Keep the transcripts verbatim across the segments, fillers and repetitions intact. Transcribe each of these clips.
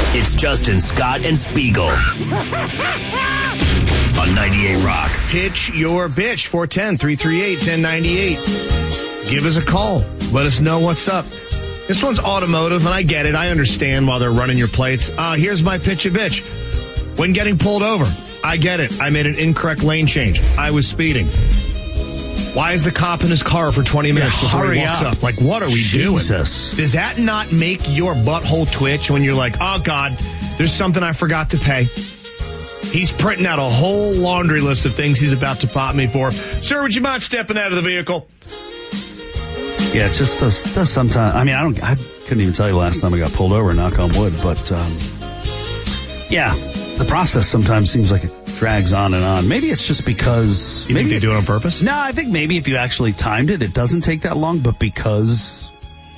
It's Justin, Scott, and Spiegel on ninety-eight Rock. Pitch your bitch, four one zero, three three eight, one zero nine eight. Give us a call. Let us know what's up. This one's automotive, and I get it. I understand while they're running your plates. Uh, here's my pitch a bitch. When getting pulled over, I get it. I made an incorrect lane change. I was speeding. Why is the cop in his car for twenty minutes Yeah, before he hurry walks up. up? Like, what are we Jesus. doing? Does that not make your butthole twitch when you're like, oh, God, there's something I forgot to pay? He's printing out a whole laundry list of things he's about to pop me for. Sir, would you mind stepping out of the vehicle? Yeah, it just does, does sometimes. I mean, I don't. I couldn't even tell you last time I got pulled over, knock on wood. But, um, yeah, the process sometimes seems like it drags on and on. Maybe it's just because... You maybe think they do it on purpose? No, I think maybe if you actually timed it, it doesn't take that long. But because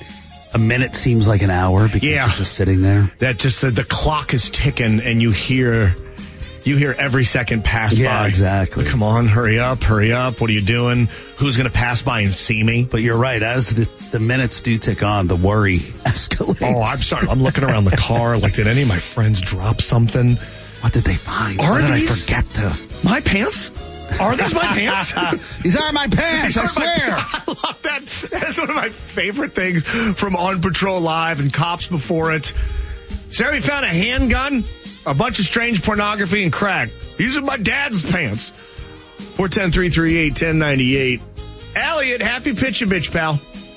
a minute seems like an hour because Yeah. you're just sitting there. That just the, the clock is ticking and you hear... You hear every second pass Yeah, by. exactly. Come on, hurry up, hurry up. What are you doing? Who's going to pass by and see me? But you're right. As the, the minutes do tick on, the worry escalates. Oh, I'm sorry. I'm looking around the car. Like, did any of my friends drop something? What did they find? Are what did these- I forget to... My pants? Are these my pants? These are my pants, These I are my- swear. I love that. That is one of my favorite things from On Patrol Live and Cops Before It. Sir, we found a handgun, a bunch of strange pornography, and crack. These are my dad's pants. four one zero, three three eight, one zero nine eight. Elliot, happy pitch a bitch, pal.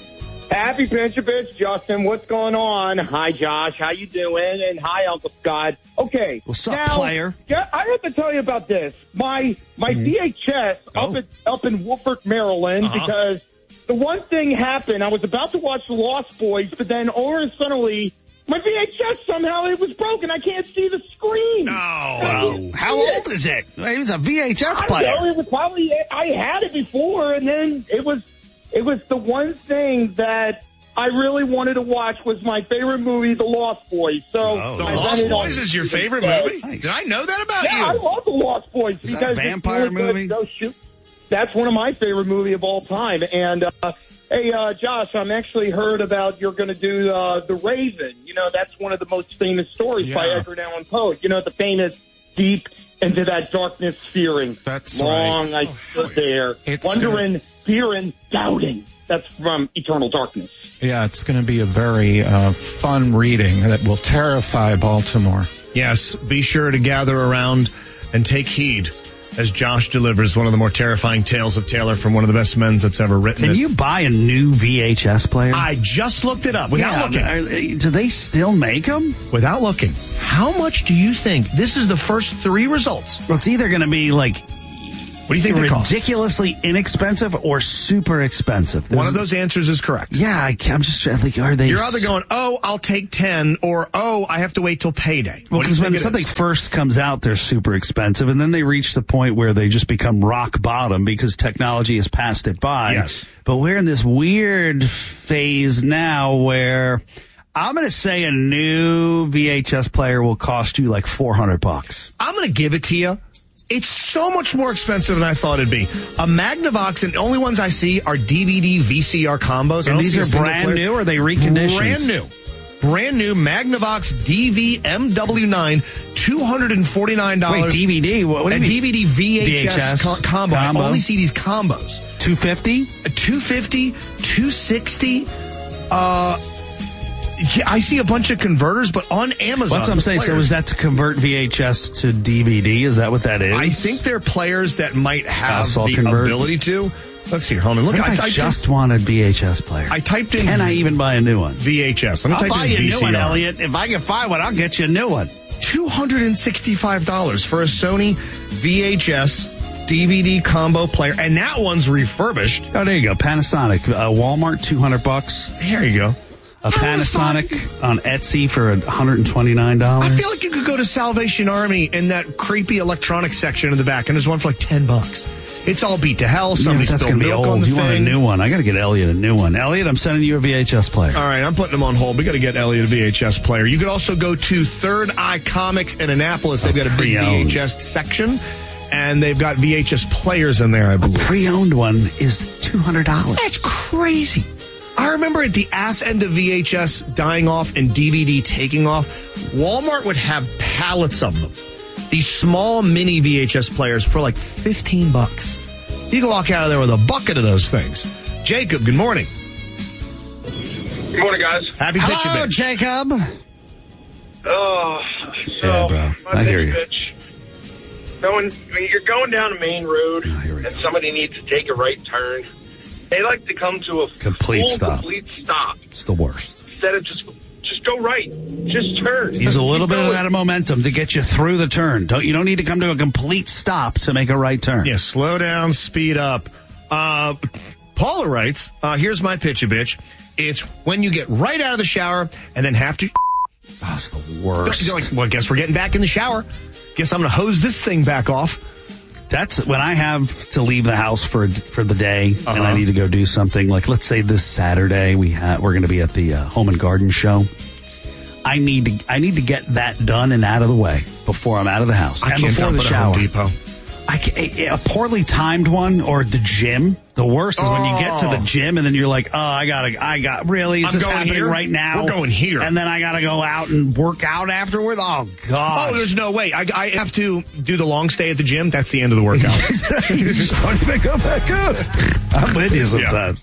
Happy pitch a bitch, Justin. What's going on? Hi, Josh. How you doing? And hi, Uncle Scott. Okay. What's up, now, player? Yeah, I have to tell you about this. My my V H S Oh. up, at, up in Wolford, Maryland, Uh-huh. because the one thing happened. I was about to watch The Lost Boys, but then all of a sudden, my V H S somehow it was broken. I can't see the screen. Oh, Wow. How old is it? It was a V H S I don't player. know. It was probably I had it before, and then it was it was the one thing that I really wanted to watch was my favorite movie, The Lost Boys. So The I Lost rented Boys on is your Tuesday. favorite movie? Did I know that about Yeah, I you? love The Lost Boys Is that a because it's vampire really good. movie? Go shoot. That's one of my favorite movie of all time. And uh, hey, uh, Josh, I'm actually heard about you're going to do uh, The Raven. You know, that's one of the most famous stories by Yeah. Edgar Allan Poe. You know, the famous deep into that darkness fearing. That's Long right. I stood there, It's wondering, fearing, doubting. That's from Eternal Darkness. Yeah, it's going to be a very uh, fun reading that will terrify Baltimore. Yes, be sure to gather around and take heed as Josh delivers one of the more terrifying tales of Taylor from one of the best men that's ever written Can it. you buy a new V H S player? I just looked it up without Yeah, looking. are- do they still make them? Without looking. How much do you think? This is the first three results. Well, it's either going to be like What do you think they cost? ridiculously inexpensive or super expensive. One There's- of those answers is correct. Yeah, I, I'm just trying to think. Are they? You're either going, oh, I'll take ten, or oh, I have to wait till payday. Well, What do you because when think it something is? first comes out, they're super expensive, and then they reach the point where they just become rock bottom because technology has passed it by. Yes. But we're in this weird phase now where I'm going to say a new V H S player will cost you like four hundred bucks. I'm going to give it to you. It's so much more expensive than I thought it'd be. A Magnavox, and the only ones I see are D V D V C R combos. I And don't these see a are single brand player. new, or are they reconditioned? Brand new. Brand new Magnavox D V M W nine, two hundred forty-nine dollars. Wait, D V D? What, what do a you mean? D V D V H S, V H S co- combo. combo? I only see these combos. two fifty? A two fifty, two sixty. Uh, yeah, I see a bunch of converters, but on Amazon. That's what I'm saying. So players- is that to convert V H S to D V D? Is that what that is? I think they're players that might have Fossil the convert. ability to. Let's see. Hold on. Look, What if I, I, I just want a V H S player. I typed in. Can I even buy a new one? V H S? Let me I'll type buy in you a V new C R. one, Elliot. If I can find one, I'll get you a new one. two hundred sixty-five dollars for a Sony V H S D V D combo player, and that one's refurbished. Oh, there you go. Panasonic. Uh, Walmart, two hundred bucks. Here you go. A Panasonic on Etsy for one hundred twenty-nine dollars. I feel like you could go to Salvation Army in that creepy electronics section in the back, and there's one for like ten bucks. It's all beat to hell. yeah, Somebody that's spilled going to be milk on old. the You thing. want a new one. I got to get Elliot a new one. Elliot, I'm sending you a V H S player. All right, I'm putting them on hold. We got to get Elliot a V H S player. You could also go to Third Eye Comics in Annapolis. They've got a big Pre-owned. V H S section, and they've got V H S players in there, I A believe. pre-owned one is two hundred dollars. That's crazy. I remember at the ass end of V H S dying off and D V D taking off, Walmart would have pallets of them. These small mini V H S players for like fifteen bucks. You can walk out of there with a bucket of those things. Jacob, good morning. Good morning, guys. Happy Hello, pitch bitch. Jacob. Oh, so Yeah, bro. my I hear you. bitch. Going, I mean, you're going down a main road, Oh, here we and go. somebody needs to take a right turn. They like to come to a Complete full, stop. complete stop It's the worst. instead of just just go right, just turn. Use a little Keep bit of going. that momentum to get you through the turn. Don't you don't need to come to a complete stop to make a right turn. Yeah, slow down, speed up. Uh, Paula writes, uh, here's my pitch a bitch. It's when you get right out of the shower and then have to... Oh, it's the worst. You're like, well, I guess we're getting back in the shower. Guess I'm going to hose this thing back off. That's when I have to leave the house for for the day Uh-huh. and I need to go do something. Like, let's say this Saturday we ha- we're going to be at the uh, Home and Garden Show. I need to I need to get that done and out of the way before I'm out of the house I and can't before dump the at a Home shower. Depot. I can, a poorly timed one or the gym. The worst is when you get to the Oh. gym and then you're like, oh, I gotta, I got really. Is I'm this going happening here? right now? We're going here. and then I gotta go out and work out afterward. Oh God! Oh, there's no way. I, I have to do the long stay at the gym. That's the end of the workout. you just don't even go back up. I'm with you sometimes.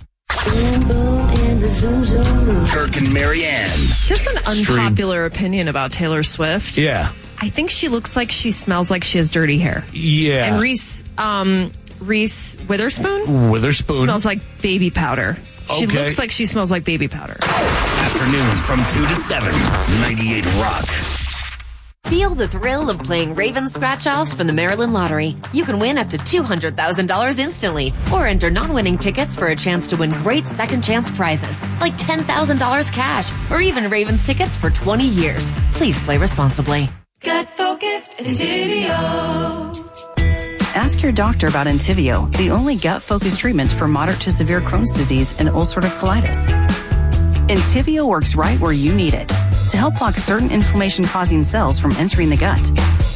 Kirk and Marianne. Here's an unpopular opinion about Taylor Swift. Yeah. I think she looks like she smells like she has dirty hair. Yeah. And Reese, um, Reese Witherspoon Witherspoon. smells like baby powder. She Okay. looks like she smells like baby powder. Afternoons from two to seven. ninety-eight Rock. Feel the thrill of playing Raven scratch-offs from the Maryland Lottery. You can win up to two hundred thousand dollars instantly, or enter non-winning tickets for a chance to win great second chance prizes, like ten thousand dollars cash, or even Ravens tickets for twenty years. Please play responsibly. Gut focused Entivio. Ask your doctor about Entivio, the only gut-focused treatment for moderate to severe Crohn's disease and ulcerative colitis. Entivio works right where you need it to help block certain inflammation-causing cells from entering the gut.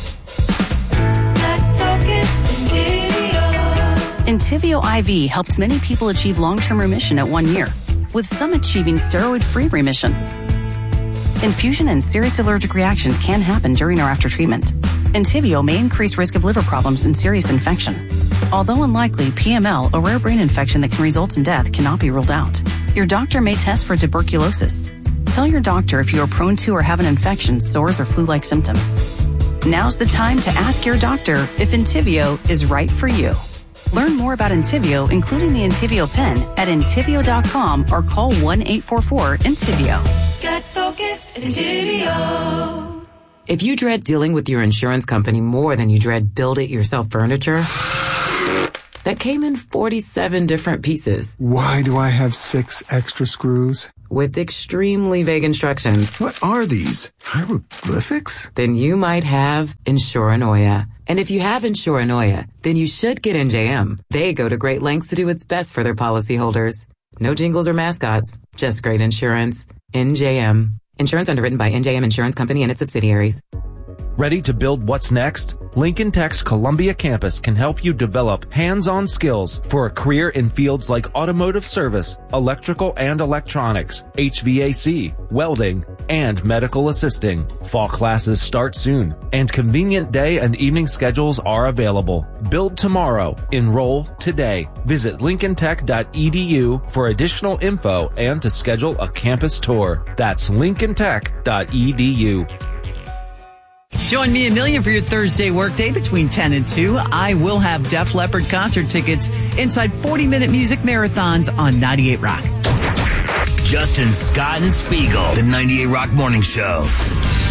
Gut focused Entivio. Entivio I V helped many people achieve long-term remission at one year, with some achieving steroid-free remission. Infusion and serious allergic reactions can happen during or after treatment. Entivio may increase risk of liver problems and serious infection. Although unlikely, P M L, a rare brain infection that can result in death, cannot be ruled out. Your doctor may test for tuberculosis. Tell your doctor if you are prone to or have an infection, sores, or flu-like symptoms. Now's the time to ask your doctor if Entivio is right for you. Learn more about Entivio, including the Entivio pen, at Entivio dot com or call one eight four four Entivio. Gut focused Entivio. If you dread dealing with your insurance company more than you dread build-it-yourself furniture, that came in forty-seven different pieces. Why do I have six extra screws? With extremely vague instructions. What are these? Hieroglyphics? Then you might have Insuranoia. And if you have Insuranoia, then you should get N J M. They go to great lengths to do what's best for their policyholders. No jingles or mascots, just great insurance. N J M. Insurance underwritten by N J M Insurance Company and its subsidiaries. Ready to build what's next? Lincoln Tech's Columbia campus can help you develop hands-on skills for a career in fields like automotive service, electrical and electronics, H V A C, welding, and medical assisting. Fall classes start soon, and convenient day and evening schedules are available. Build tomorrow. Enroll today. Visit lincoln tech dot e d u for additional info and to schedule a campus tour. That's lincoln tech dot e d u. Join me, Amelia, for your Thursday workday between ten and two. I will have Def Leppard concert tickets inside forty-minute music marathons on ninety-eight Rock. Justin, Scott, and Spiegel, the ninety-eight Rock Morning Show.